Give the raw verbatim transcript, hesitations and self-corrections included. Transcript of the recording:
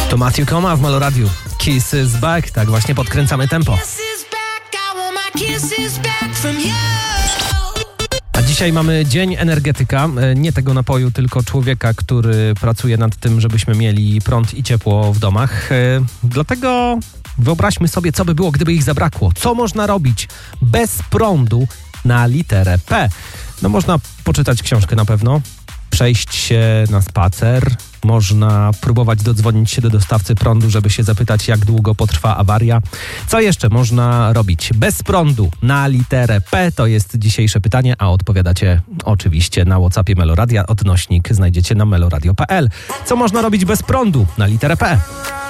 To Matthew Koma w Meloradiu. Kiss is back. Tak właśnie podkręcamy tempo. A dzisiaj mamy Dzień Energetyka. Nie tego napoju, tylko człowieka, który pracuje nad tym, żebyśmy mieli prąd i ciepło w domach. Dlatego wyobraźmy sobie, co by było, gdyby ich zabrakło. Co można robić bez prądu na literę P? No można poczytać książkę na pewno, przejść się na spacer, można próbować dodzwonić się do dostawcy prądu, żeby się zapytać, jak długo potrwa awaria. Co jeszcze można robić bez prądu na literę P? To jest dzisiejsze pytanie, a odpowiadacie oczywiście na WhatsAppie Meloradia. Odnośnik znajdziecie na meloradio kropka p l. Co można robić bez prądu na literę P?